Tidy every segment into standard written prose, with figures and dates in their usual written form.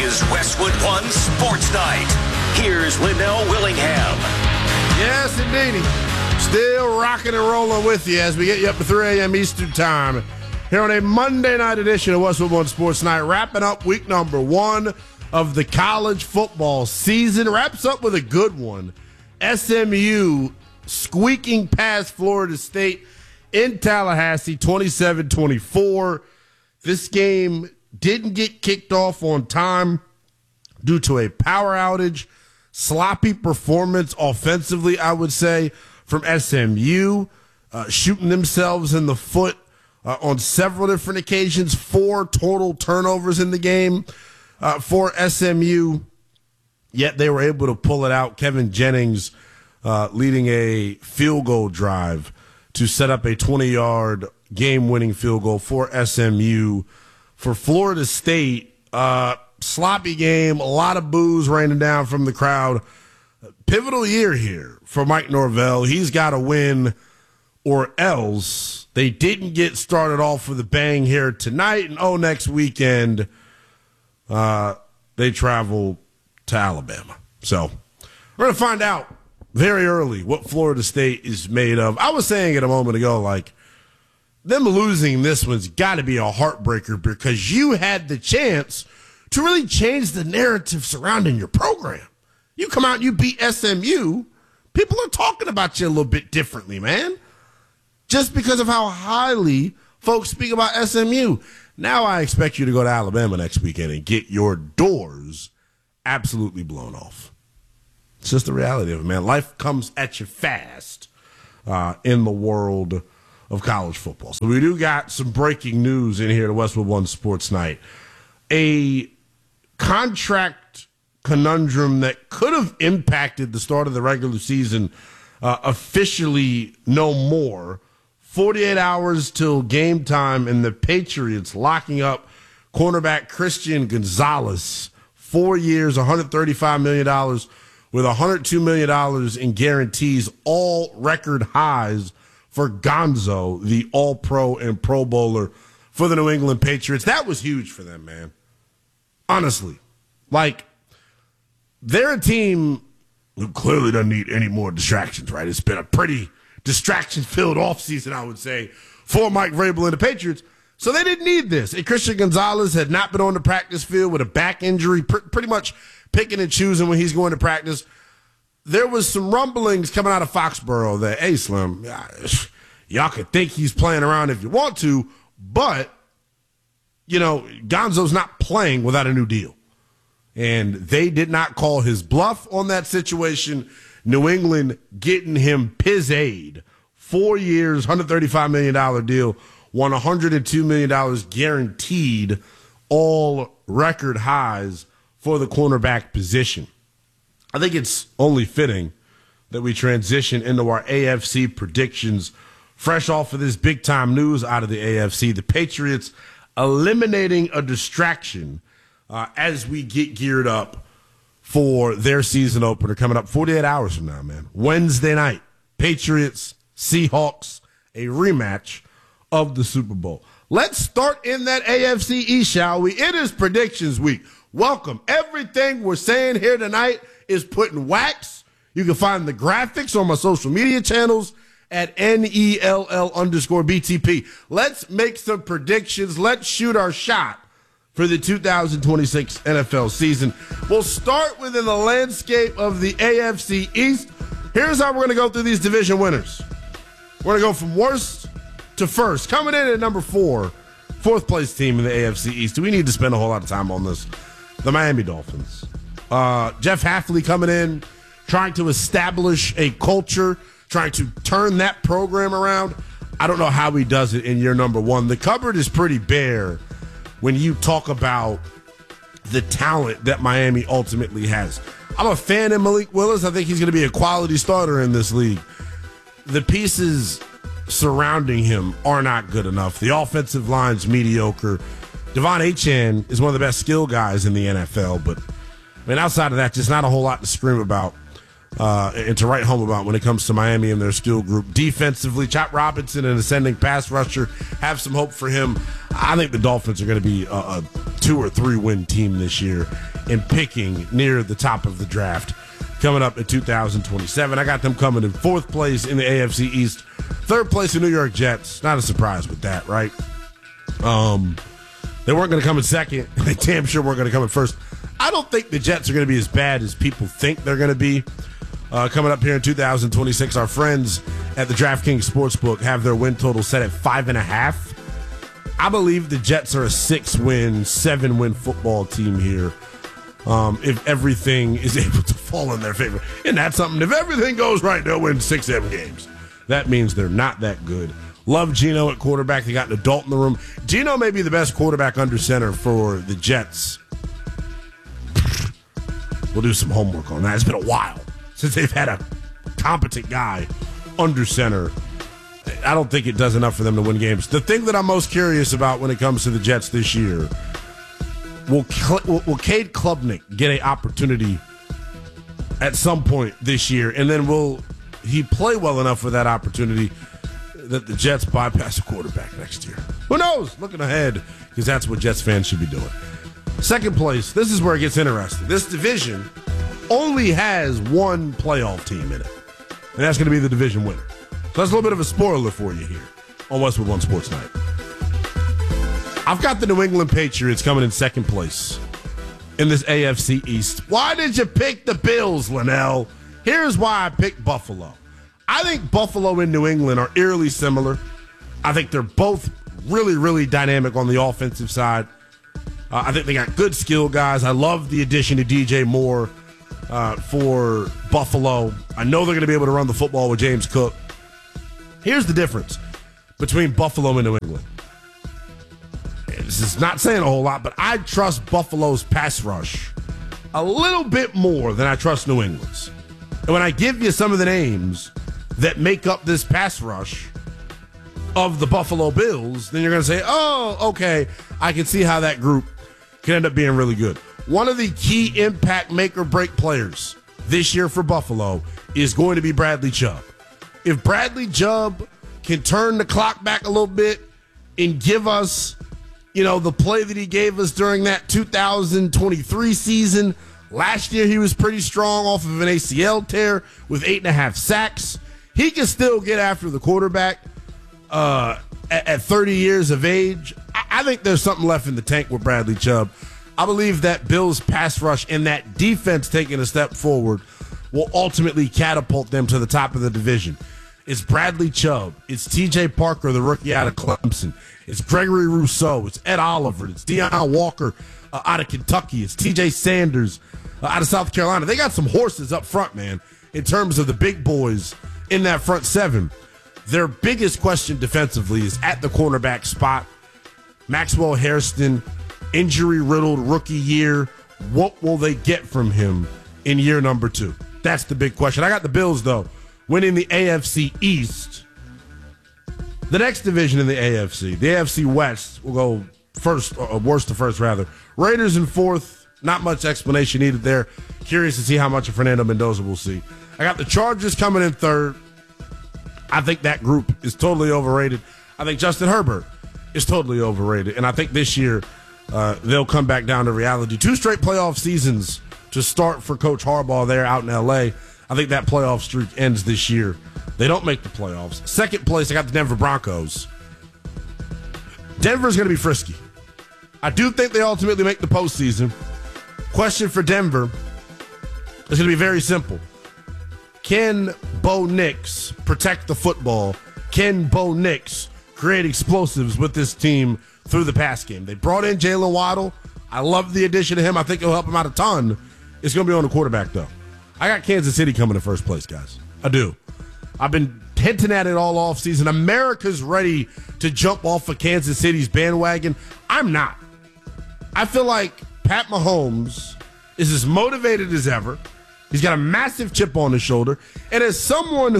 is Westwood One Sports Night. Here's Linnell Willingham. Yes, indeedy. Still rocking and rolling with you as we get you up to 3 a.m. Eastern Time here on a Monday night edition of Westwood One Sports Night, wrapping up week number 1 of the college football season. Wraps up with a good one. SMU squeaking past Florida State in Tallahassee, 27-24. This game didn't get kicked off on time due to a power outage. Sloppy performance offensively, I would say, from SMU, shooting themselves in the foot on several different occasions. 4 total turnovers in the game for SMU, yet they were able to pull it out. Kevin Jennings leading a field goal drive to set up a 20-yard game-winning field goal for SMU. For Florida State, sloppy game, a lot of boos raining down from the crowd. Pivotal year here for Mike Norvell. He's got to win or else. They didn't get started off with a bang here tonight, and next weekend they travel to Alabama. So we're going to find out very early what Florida State is made of. I was saying it a moment ago, like, them losing this one's got to be a heartbreaker because you had the chance to really change the narrative surrounding your program. You come out and you beat SMU, people are talking about you a little bit differently, man. Just because of how highly folks speak about SMU. Now I expect you to go to Alabama next weekend and get your doors absolutely blown off. It's just the reality of it, man. Life comes at you fast in the world of college football. So we do got some breaking news in here at Westwood One Sports Night. A contract conundrum that could have impacted the start of the regular season officially no more. 48 hours till game time, and the Patriots locking up cornerback Christian Gonzalez. 4 years, $135 million with $102 million in guarantees, all record highs for Gonzo, the All-Pro and Pro Bowler for the New England Patriots. That was huge for them, man. Honestly. Like, they're a team who clearly doesn't need any more distractions, right? It's been a pretty distraction-filled offseason, I would say, for Mike Vrabel and the Patriots. So they didn't need this. And Christian Gonzalez had not been on the practice field with a back injury, pretty much picking and choosing when he's going to practice. There was some rumblings coming out of Foxborough that, hey, Slim, y'all could think he's playing around if you want to, but, you know, Gonzo's not playing without a new deal. And they did not call his bluff on that situation. New England getting him pizzade. 4 years, $135 million deal, won $102 million guaranteed, all record highs for the cornerback position. I think it's only fitting that we transition into our AFC predictions fresh off of this big-time news out of the AFC. The Patriots eliminating a distraction as we get geared up for their season opener coming up 48 hours from now, man. Wednesday night, Patriots, Seahawks, a rematch of the Super Bowl. Let's start in that AFC East, shall we? It is predictions week. Welcome. Everything we're saying here tonight is putting wax. You can find the graphics on my social media channels at NELL_BTP. Let's make some predictions. Let's shoot our shot for the 2026 NFL season. We'll start within the landscape of the AFC East. Here's how we're going to go through these division winners. We're going to go from worst to first. Coming in at number 4, fourth place team in the AFC East. Do we need to spend a whole lot of time on this? The Miami Dolphins. Jeff Hafley coming in, trying to establish a culture, trying to turn that program around. I don't know how he does it in year number 1. The cupboard is pretty bare when you talk about the talent that Miami ultimately has. I'm a fan of Malik Willis. I think he's going to be a quality starter in this league. The pieces surrounding him are not good enough. The offensive line's mediocre. Devon Achane is one of the best skill guys in the NFL, but I mean, outside of that, just not a whole lot to scream about. and to write home about when it comes to Miami and their skill group. Defensively, Chop Robinson, an ascending pass rusher, have some hope for him. I think the Dolphins are going to be a 2 or 3 win team this year and picking near the top of the draft coming up in 2027. I got them coming in 4th place in the AFC East, 3rd place in New York Jets. Not a surprise with that, right? They weren't going to come in 2nd. They damn sure weren't going to come in 1st. I don't think the Jets are going to be as bad as people think they're going to be. Coming up here in 2026, our friends at the DraftKings Sportsbook have their win total set at 5.5. I believe the Jets are a 6-win, 7-win football team here. If everything is able to fall in their favor. And that's something. If everything goes right, they'll win 6-7 games. That means they're not that good. Love Geno at quarterback. They got an adult in the room. Geno may be the best quarterback under center for the Jets. We'll do some homework on that. It's been a while since they've had a competent guy under center. I don't think it does enough for them to win games. The thing that I'm most curious about when it comes to the Jets this year, will Cade Klubnik get an opportunity at some point this year? And then will he play well enough for that opportunity that the Jets bypass a quarterback next year? Who knows? Looking ahead, because that's what Jets fans should be doing. 2nd place, this is where it gets interesting. This division only has one playoff team in it, and that's going to be the division winner. So that's a little bit of a spoiler for you here on Westwood One Sports Night. I've got the New England Patriots coming in 2nd place in this AFC East. Why did you pick the Bills, Linnell? Here's why I picked Buffalo. I think Buffalo and New England are eerily similar. I think they're both really, really dynamic on the offensive side. I think they got good skill guys. I love the addition to DJ Moore for Buffalo. I know they're going to be able to run the football with James Cook. Here's the difference between Buffalo and New England. This is not saying a whole lot, but I trust Buffalo's pass rush a little bit more than I trust New England's. And when I give you some of the names that make up this pass rush of the Buffalo Bills, then you're going to say, oh, okay, I can see how that group can end up being really good. One of the key impact make-or-break players this year for Buffalo is going to be Bradley Chubb. If Bradley Chubb can turn the clock back a little bit and give us, the play that he gave us during that 2023 season. Last year, he was pretty strong off of an ACL tear with 8.5 sacks. He can still get after the quarterback at 30 years of age. I think there's something left in the tank with Bradley Chubb. I believe that Bills pass rush and that defense taking a step forward will ultimately catapult them to the top of the division. It's Bradley Chubb. It's T.J. Parker, the rookie out of Clemson. It's Gregory Rousseau. It's Ed Oliver. It's Deion Walker out of Kentucky. It's T.J. Sanders out of South Carolina. They got some horses up front, man, in terms of the big boys in that front 7. Their biggest question defensively is at the cornerback spot. Maxwell Hairston, injury-riddled rookie year. What will they get from him in year number 2? That's the big question. I got the Bills, though, winning the AFC East. The next division in the AFC West, will go first, or worst to first, rather. Raiders in 4th. Not much explanation needed there. Curious to see how much of Fernando Mendoza we'll see. I got the Chargers coming in 3rd. I think that group is totally overrated. I think Justin Herbert is totally overrated. And I think this year they'll come back down to reality. 2 straight playoff seasons to start for Coach Harbaugh there out in L.A. I think that playoff streak ends this year. They don't make the playoffs. 2nd place, I got the Denver Broncos. Denver's going to be frisky. I do think they ultimately make the postseason. Question for Denver is going to be very simple. Can Bo Nix protect the football? Can Bo Nix create explosives with this team through the pass game? They brought in Jalen Waddle. I love the addition of him. I think it'll help him out a ton. It's going to be on the quarterback, though. I got Kansas City coming in first place, guys. I do. I've been hinting at it all offseason. America's ready to jump off of Kansas City's bandwagon. I'm not. I feel like Pat Mahomes is as motivated as ever. He's got a massive chip on his shoulder. And as someone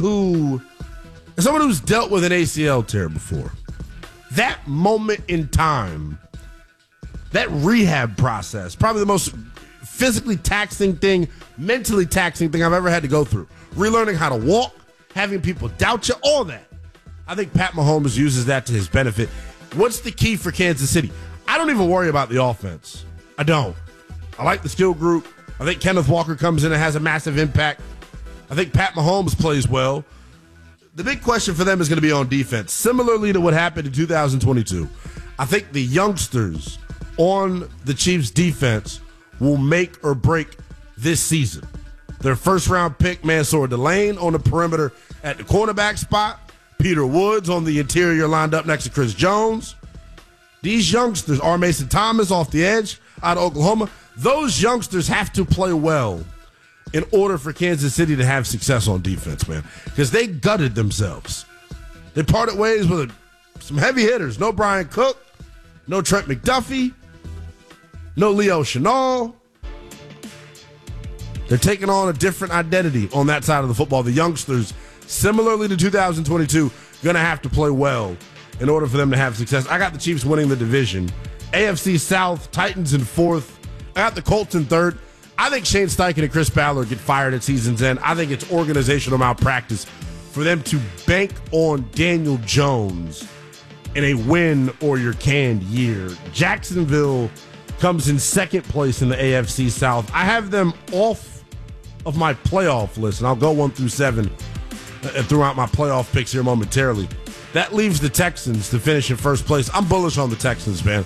who's dealt with an ACL tear before, that moment in time, that rehab process, probably the most physically taxing thing, mentally taxing thing I've ever had to go through. Relearning how to walk, having people doubt you, all that. I think Pat Mahomes uses that to his benefit. What's the key for Kansas City? I don't even worry about the offense. I don't. I like the skill group. I think Kenneth Walker comes in and has a massive impact. I think Pat Mahomes plays well. The big question for them is going to be on defense. Similarly to what happened in 2022, I think the youngsters on the Chiefs' defense will make or break this season. Their first-round pick, Mansour Delane, on the perimeter at the cornerback spot. Peter Woods on the interior lined up next to Chris Jones. These youngsters, R. Mason Thomas off the edge out of Oklahoma, those youngsters have to play well in order for Kansas City to have success on defense, man, because they gutted themselves. They parted ways with some heavy hitters. No Brian Cook, no Trent McDuffie, no Leo Chenal. They're taking on a different identity on that side of the football. The youngsters, similarly to 2022, going to have to play well in order for them to have success. I got the Chiefs winning the division. AFC South, Titans in fourth. I got the Colts in third. I think Shane Steichen and Chris Ballard get fired at season's end. I think it's organizational malpractice for them to bank on Daniel Jones in a win or you're canned year. Jacksonville comes in second place in the AFC South. I have them off of my playoff list, and I'll go 1 through 7 throughout my playoff picks here momentarily. That leaves the Texans to finish in first place. I'm bullish on the Texans, man.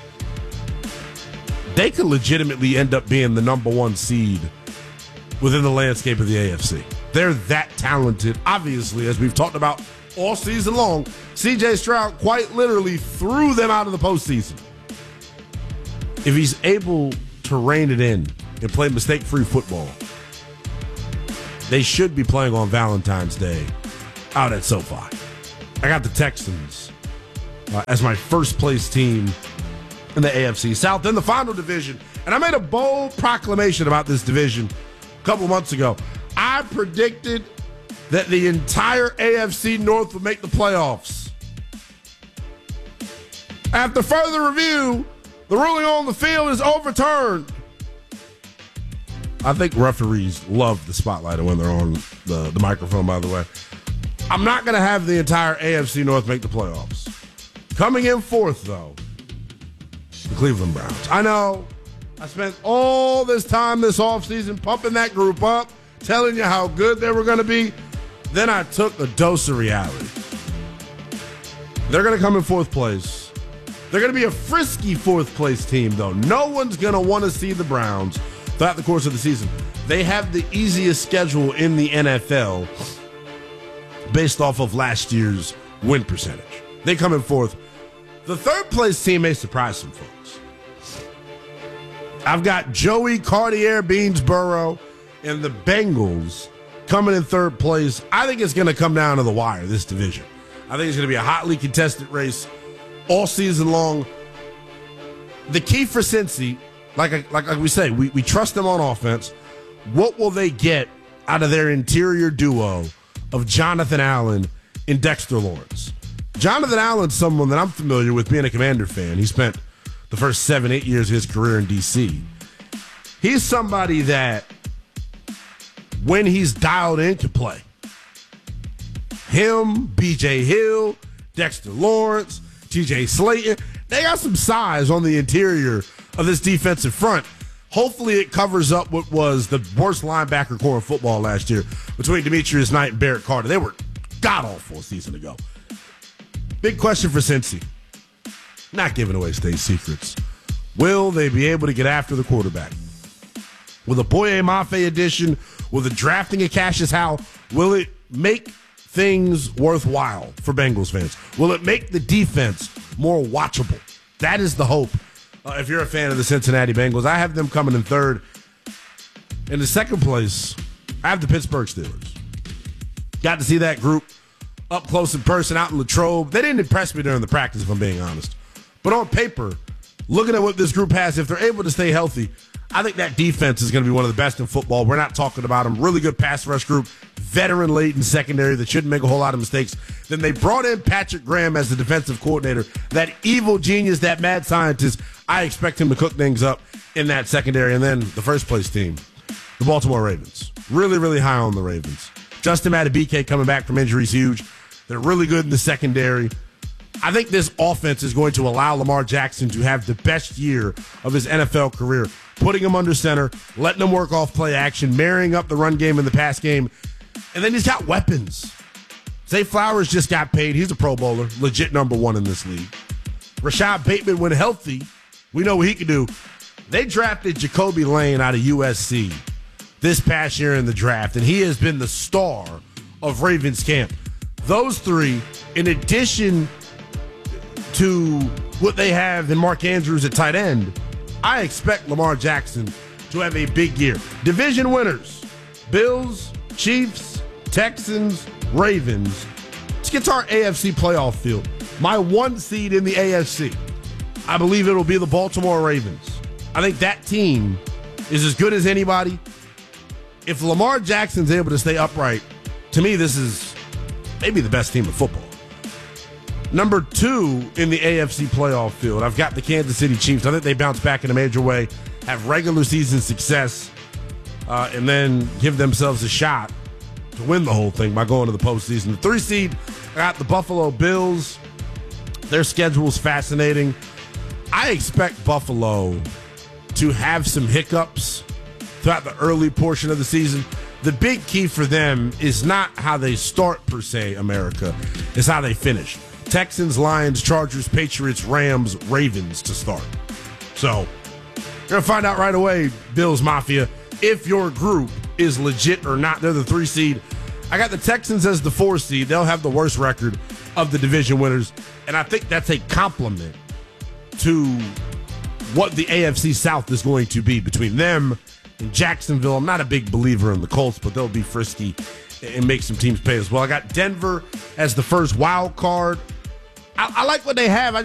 They could legitimately end up being the number 1 seed within the landscape of the AFC. They're that talented. Obviously, as we've talked about all season long, C.J. Stroud quite literally threw them out of the postseason. If he's able to rein it in and play mistake-free football, they should be playing on Valentine's Day out at SoFi. I got the Texans as my first-place team in the AFC South. In the final division, and I made a bold proclamation about this division a couple months ago. I predicted that the entire AFC North would make the playoffs. After further review, the ruling on the field is overturned. I think referees love the spotlight when they're on the microphone, by the way. I'm not going to have the entire AFC North make the playoffs. Coming in fourth, though, the Cleveland Browns. I know I spent all this time this offseason pumping that group up, telling you how good they were going to be. Then I took a dose of reality. They're going to come in fourth place. They're going to be a frisky fourth place team, though. No one's going to want to see the Browns throughout the course of the season. They have the easiest schedule in the NFL based off of last year's win percentage. They come in fourth. The third place team may surprise some folks. I've got Joey Cartier Beansboro and the Bengals coming in third place. I think it's going to come down to the wire, this division. I think it's going to be a hotly contested race all season long. The key for Cincy, like we say, we trust them on offense. What will they get out of their interior duo of Jonathan Allen and Dexter Lawrence? Jonathan Allen's someone that I'm familiar with being a Commander fan. He spent the first 7-8 years of his career in D.C. He's somebody that, when he's dialed in, can play. Him, B.J. Hill, Dexter Lawrence, T.J. Slayton, they got some size on the interior of this defensive front. Hopefully it covers up what was the worst linebacker core in football last year between Demetrius Knight and Barrett Carter. They were god-awful a season ago. Big question for Cincy. Not giving away state secrets. Will they be able to get after the quarterback? With a Boye Mafe addition, with the drafting of Cassius Howell, will it make things worthwhile for Bengals fans? Will it make the defense more watchable? That is the hope. If you're a fan of the Cincinnati Bengals, I have them coming in third. In the second place, I have the Pittsburgh Steelers. Got to see that group up close in person out in Latrobe. They didn't impress me during the practice, if I'm being honest. But on paper, looking at what this group has, if they're able to stay healthy, I think that defense is going to be one of the best in football. We're not talking about them. Really good pass rush group, veteran-laden secondary that shouldn't make a whole lot of mistakes. Then they brought in Patrick Graham as the defensive coordinator. That evil genius, that mad scientist, I expect him to cook things up in that secondary. And then the first-place team, the Baltimore Ravens. Really, really high on the Ravens. Justin Madubuike coming back from injury is huge. They're really good in the secondary. I think this offense is going to allow Lamar Jackson to have the best year of his NFL career, putting him under center, letting him work off play action, marrying up the run game and the pass game. And then he's got weapons. Zay Flowers just got paid. He's a Pro Bowler, legit number one in this league. Rashad Bateman, when healthy, we know what he can do. They drafted Jacoby Lane out of USC this past year in the draft, and he has been the star of Ravens camp. Those three, in addition to what they have in Mark Andrews at tight end, I expect Lamar Jackson to have a big year. Division winners, Bills, Chiefs, Texans, Ravens. Let's get to our AFC playoff field. My one seed in the AFC, I believe it'll be the Baltimore Ravens. I think that team is as good as anybody. If Lamar Jackson's able to stay upright, to me, this is maybe the best team in football. Number two in the AFC playoff field, I've got the Kansas City Chiefs. I think they bounce back in a major way, have regular season success, and then give themselves a shot to win the whole thing by going to the postseason. The 3 seed, I got the Buffalo Bills. Their schedule's fascinating. I expect Buffalo to have some hiccups throughout the early portion of the season. The big key for them is not how they start, per se, America. It's how they finish. Texans, Lions, Chargers, Patriots, Rams, Ravens to start. So, you're going to find out right away, Bills Mafia, if your group is legit or not. They're the 3 seed. I got the Texans as the 4 seed. They'll have the worst record of the division winners. And I think that's a compliment to what the AFC South is going to be between them and Jacksonville. I'm not a big believer in the Colts, but they'll be frisky and make some teams pay as well. I got Denver as the first wild card. I like what they have.